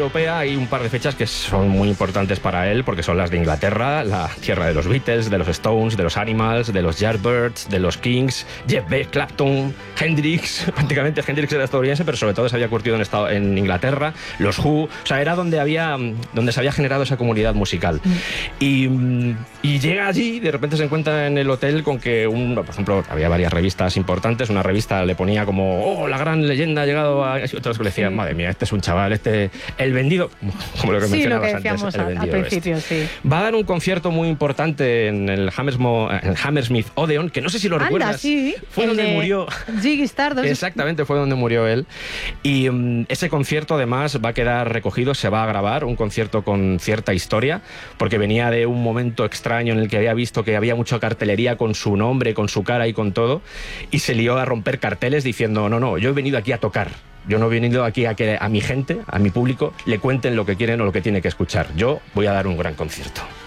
europea hay un par de fechas que son muy importantes para él, porque son las de Inglaterra, la tierra de los Beatles, de los Stones, de los Animals, de los Yardbirds, de los Kings, Jeff Beck, Clapton, Hendrix. Prácticamente Hendrix era estadounidense, pero sobre todo se había curtido en Inglaterra, los Who. O sea, era donde se había generado esa comunidad musical. Y llega allí, de repente se encuentra en el hotel con que, por ejemplo, había varias revistas importantes. Una revista le ponía como, oh, la gran leyenda ha llegado a... Y otros le decían, madre mía, este es un chaval, el vendido, como lo que mencionabas antes, el vendido al principio, sí. Va a dar un concierto muy importante en el Hammersmith Odeon, que no sé si lo recuerdas. Sí, fue donde murió Ziggy Stardust. Exactamente, fue donde murió él. Y ese concierto además va a quedar recogido, se va a grabar, un concierto con cierta historia, porque venía de un momento extraño en el que había visto que había mucha cartelería con su nombre, con su cara y con todo, y se lió a romper carteles diciendo, no, yo he venido aquí a tocar. Yo no he venido aquí a que a mi gente, a mi público, le cuenten lo que quieren o lo que tiene que escuchar. Yo voy a dar un gran concierto.